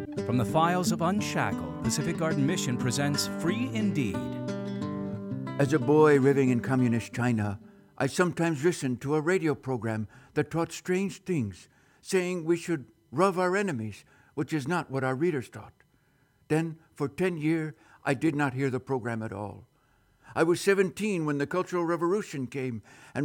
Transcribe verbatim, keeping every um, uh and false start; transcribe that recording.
From the files of Unshackled, Pacific Garden Mission presents Free Indeed. As a boy living in communist China, I sometimes listened to a radio program that taught strange things, saying we should love our enemies, which is not what our readers taught. Then, for ten years, I did not hear the program at all. I was seventeen when the Cultural Revolution came, and